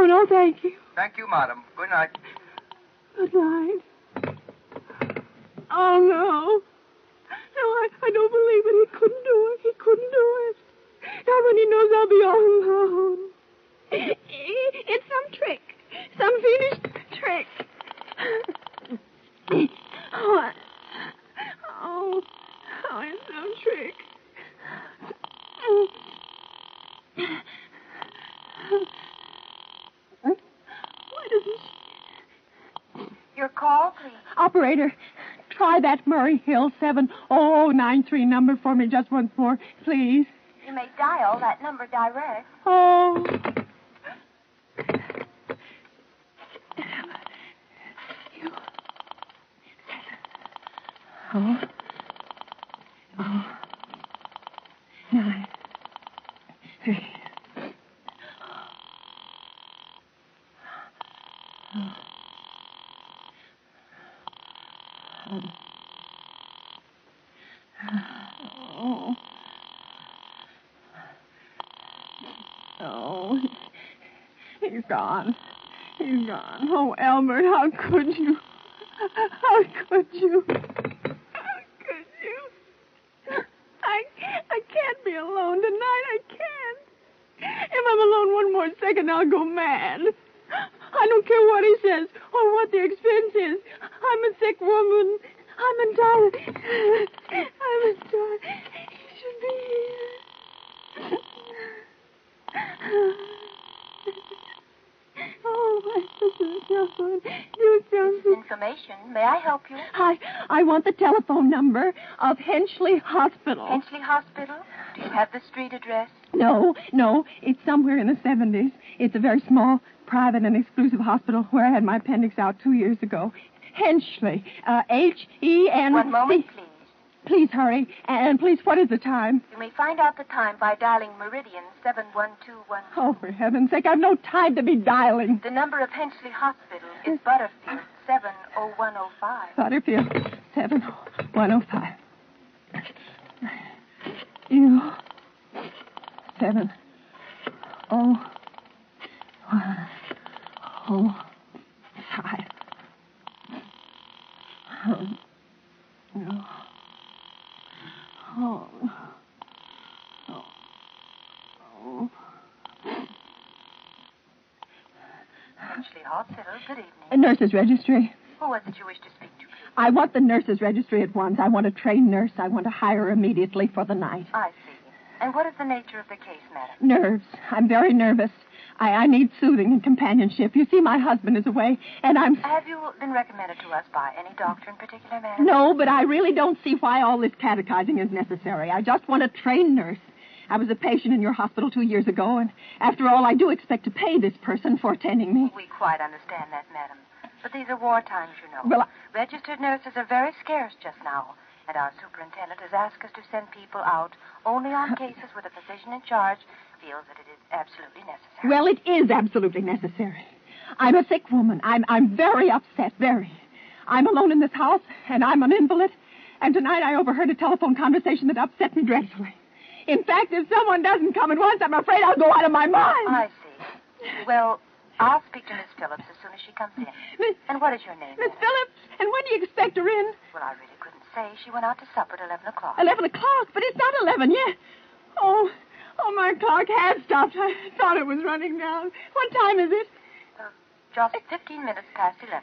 no, thank you. Thank you, madam. Good night. Good night. Oh, no. No, I don't believe it. He couldn't do it. He couldn't do it. Not when he knows I'll be all alone. It's some trick. Some fiendish trick. Oh, it's some trick. Why doesn't she... Your call, please. Operator, try that Murray Hill 70093 number for me just once more, please. You may dial that number direct. Oh. Oh. 9, 3. Oh, he's gone. He's gone. Oh, Elbert, how could you? How could you? How could you? I can't be alone tonight. I can't. If I'm alone one more second, I'll go mad. I don't care what he says or what the expense is. I'm a sick woman. I'm entitled. I'm entitled. He should be here. Oh, my sister's telephone. You Johnson. Information. May I help you? I want the telephone number of Henchley Hospital. Henchley Hospital? Do you have the street address? No. It's somewhere in the 70s. It's a very small, private, and exclusive hospital where I had my appendix out 2 years ago. Henchley. H-E-N... One moment, please. Please hurry. And please, what is the time? You may find out the time by dialing Meridian 71210. Oh, for heaven's sake, I've no time to be dialing. The number of Henchley Hospital is Butterfield 70105. Butterfield 70105. You 70105. No. Oh. Henchley Hospital, good evening. A nurse's registry. Who was it you wish to speak to? I want the nurse's registry at once. I want a trained nurse. I want to hire her immediately for the night. I see. And what is the nature of the case, madam? Nerves. I'm very nervous. I need soothing and companionship. You see, my husband is away, and I'm... Have you been recommended to us by any doctor in particular, madam? No, but I really don't see why all this catechizing is necessary. I just want a trained nurse. I was a patient in your hospital 2 years ago, and after all, I do expect to pay this person for attending me. We quite understand that, madam. But these are war times, you know. Well, registered nurses are very scarce just now, and our superintendent has asked us to send people out only on cases where the physician in charge feels that it is absolutely necessary. Well, it is absolutely necessary. I'm a sick woman. I'm very upset, very. I'm alone in this house, and I'm an invalid, and tonight I overheard a telephone conversation that upset me dreadfully. In fact, if someone doesn't come at once, I'm afraid I'll go out of my mind. I see. Well, I'll speak to Miss Phillips as soon as she comes in. And what is your name? Miss Phillips? And when do you expect her in? Well, I really couldn't say. She went out to supper at 11 o'clock. 11 o'clock? But it's not 11 yet. Oh, my clock has stopped. I thought it was running down. What time is it? Just 15 minutes past 11.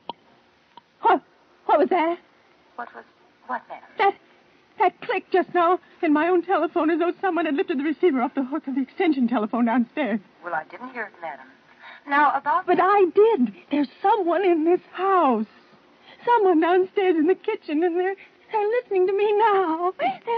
What was that? What, madam? That click just now in my own telephone as though someone had lifted the receiver off the hook of the extension telephone downstairs. Well, I didn't hear it, madam. Now, about... But I did. There's someone in this house. Someone downstairs in the kitchen, and they're listening to me now.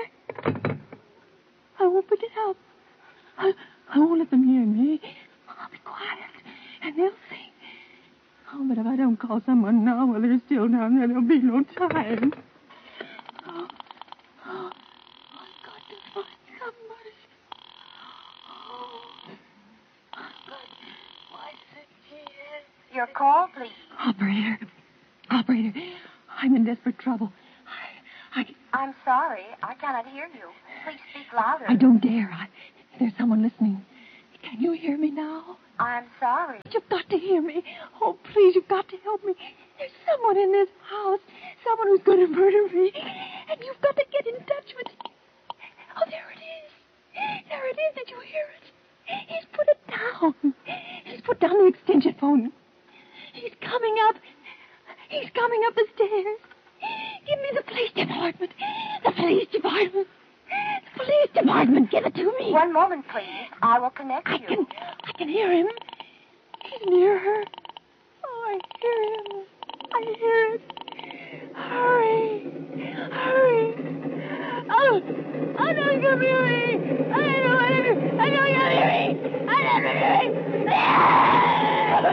I won't pick it up. I won't let them hear me. I'll be quiet, and they'll see. Oh, but if I don't call someone now while they're still down there, there'll be no time. Oh, I've got to find somebody. Oh, I've got my sick kid. Your call, please. Operator, I'm in desperate trouble. I'm sorry. I cannot hear you. Please speak louder. I don't dare. There's someone listening. Can you hear me now? I'm sorry. You've got to hear me. Oh, please, you've got to help me. There's someone in this house. Someone who's going to murder me. And you've got to get in touch with... Oh, there it is. There it is. Did you hear it? He's put it down. He's put down the extension phone. He's coming up. He's coming up the stairs. Give me the police department. The police department. The police department. Give it to me. One moment, please. I will connect you. I can hear him. He's near her. Oh, I hear him. I hear it. Hurry. Hurry. Oh, don't come near me. I know you're near me. I know you're near me.